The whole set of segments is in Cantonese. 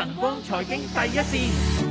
晨光財經第一線。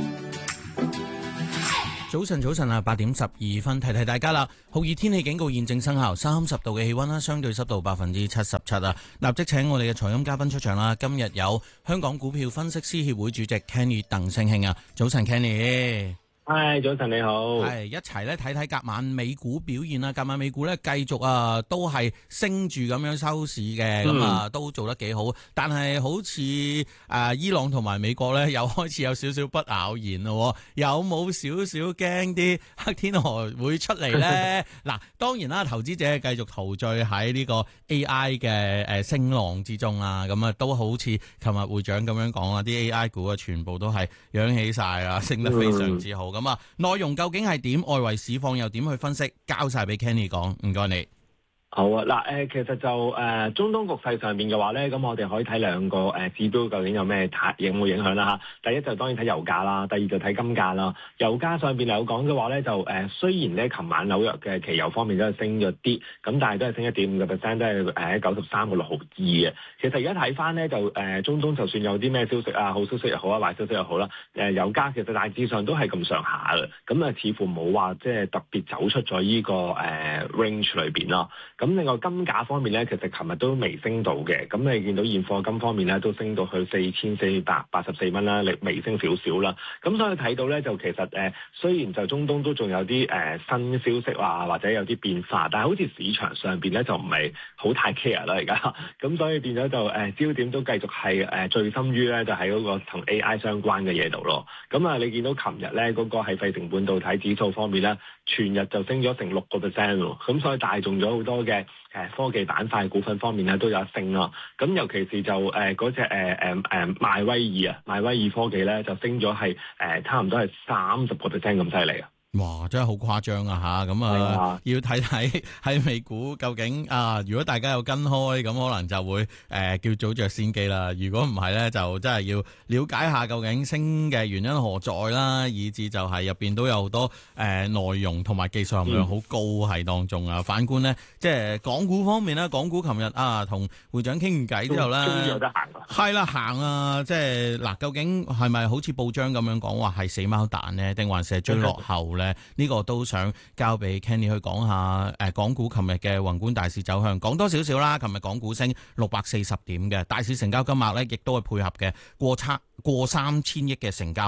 早晨啊，8點12分，提大家啦。酷熱天氣警告現正生效，30度嘅氣溫啦，相對濕度77%啊。立即請我哋嘅財金嘉賓出場啦。今日有香港股票分析師協會主席 Kenny 鄧聲興啊。早晨 Kenny。 嗨，早晨你好。 係一齊咧睇睇隔晚美股表現啦。隔晚美股咧繼續都係升住咁樣收市嘅，咁都做得幾好。但係好似伊朗同埋美國咧，又開始有少少不咬言咯。有冇少少驚啲黑天鵝會出嚟咧？嗱，當然啦，投資者繼續陶醉喺呢個 AI 嘅升浪之中啦。咁都好似琴日會長咁樣講啊，啲 AI 股啊全部都係揚起晒啊，升得非常之好。咁內容究竟係點？外圍市況又點去分析？交晒俾 Kenny 講，唔該你。 好啊，嗱，其實就中東局勢上面嘅話咧，咁我哋可以睇兩個指標究竟有咩冇影響啦嚇。第一就當然睇油價啦，第二就睇金價啦。油價上邊有講嘅話咧，就雖然咧琴晚紐約嘅期油方面都係升咗啲，咁但係都係升1.5%，都係喺93.62嘅。其實而家睇翻咧，就中東就算有啲咩消息啊，好消息又好啊，壞消息又好啦，油價其實大致上都係咁上下嘅，咁似乎冇話即係特別走出咗呢個range 裏邊咯。咁另外金價方面咧，其實琴日都微升到嘅，咁你見到現貨金方面咧都升到去4484蚊啦，微升少少啦。咁所以睇到咧就其實雖然就中東都仲有啲新消息啊，或者有啲變化，但係好似市場上邊咧就唔係好太 care 啦而家。咁所以變咗就焦點都繼續係最深於咧就喺嗰個同 AI 相關嘅嘢度咯。咁你見到琴日咧嗰個係費城半導體指數方面咧，全日就升咗成6%喎。咁所以帶動咗好多嘅科技板塊股份方面咧都有一升咯。咁尤其是就嗰隻邁威爾科技咧就升咗係差唔多係30%咁犀利啊！ 哇，真係好誇張啊吓，咁要睇睇喺美股究竟如果大家有跟開，咁可能就會叫早着先機啦。如果唔係咧，就真係要了解下究竟升嘅原因何在啦，以至就係入邊都有好多內容同埋技術含量好高喺當中啊。反觀呢，即係港股方面咧，港股琴日同會長傾完偈之後咧，終於有得行啦。係啦，行啊！即係嗱，究竟係咪好似報章咁樣講話係死貓彈呢？定還是係追落後咧？呢個都想交俾 Kenny 去講下港股琴日嘅宏觀大市走向，講多少少啦。琴日港股升640點嘅，大市成交金額咧亦都係配合嘅，過3000億嘅成交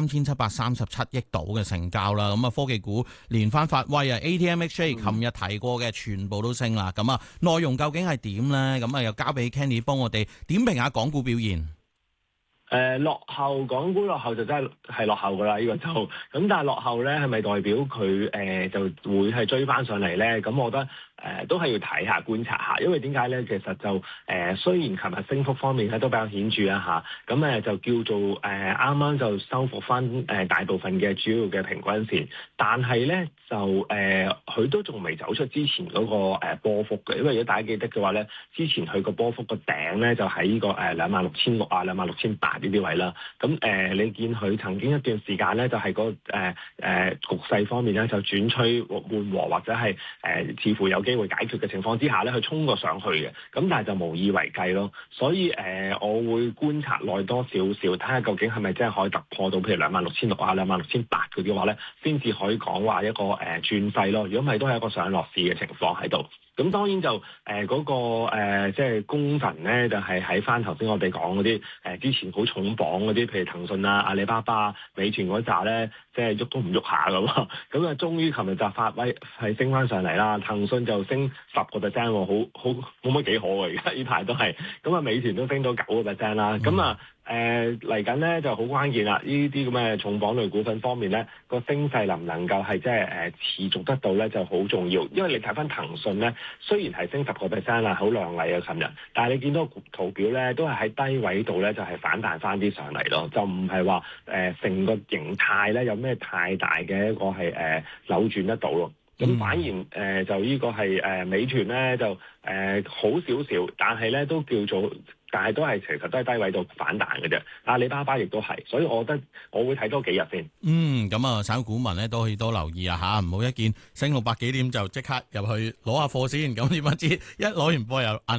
，3737億度嘅成交啦。咁科技股連番發威啊 ！ATMXJ 琴日提過嘅全部都升啦。咁內容究竟係點咧？咁又交俾 Kenny 幫我哋點評下港股表現。 落後，港股落後就真係落後噶啦，呢個就咁。但係落後咧，係咪代表佢就會係追翻上嚟咧？咁我覺得都係要睇下觀察下，因為點解咧？其實就雖然琴日升幅方面咧都比較顯著一下，咁就叫做啱啱就收復翻大部分嘅主要嘅平均線，但係咧就佢都仲未走出之前嗰個波幅嘅，因為如果大家記得嘅話咧，之前佢個波幅個頂咧就喺呢個26,600啊、26,800呢啲位啦。咁你見佢曾經一段時間咧就係個局勢方面咧就轉趨緩和，或者係似乎有機會解決嘅情況之下咧，佢衝過上去嘅，咁但係就無以為繼咯。所以我會觀察耐多少少，睇下究竟係咪真係可以突破到譬如26,600啊、26,800嗰啲話咧，先至可以講話一個轉勢咯。如果唔係，都係一個上落市嘅情況喺度。咁當然就嗰個即係功臣咧，就係喺翻頭先我哋講嗰啲之前好重磅嗰啲，譬如騰訊啊、阿里巴巴、美團嗰扎咧，即係喐都唔喐下咁咯。咁終於琴日就發威係升翻上嚟啦。騰訊就升10%喎，好冇乜幾好啊！而家呢排都係咁美團都升到9%啦。咁嚟緊咧就好關鍵啦！呢啲咁嘅重磅類股份方面咧，個升勢能唔能夠係即係持續得到咧，就好重要。因為你睇翻騰訊咧，雖然係升10%啦，好靚麗啊！琴日，但係你見到圖表咧，都係喺低位度咧，就係反彈翻啲上嚟咯，就唔係話成個形態咧有咩太大嘅一個係扭轉得到咯。咁反而就呢個係美團咧就好少少，但係咧都叫做。但係其實都係低位度反彈嘅啫。阿里巴巴亦都係，所以我覺得我會睇多幾日先。 咁散戶股民咧都可以多留意啊嚇，唔好一見升600幾點就即刻入去攞下貨先。咁點不知一攞完貨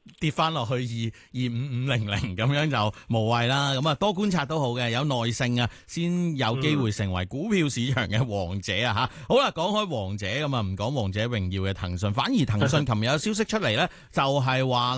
跌翻落去22500咁樣就無謂啦。咁啊多觀察都好嘅，有耐性啊，先有機會成為股票市場嘅王者啊吓。好啦，講開王者咁啊，唔講王者榮耀嘅騰訊，反而騰訊琴日有消息出嚟咧，就係話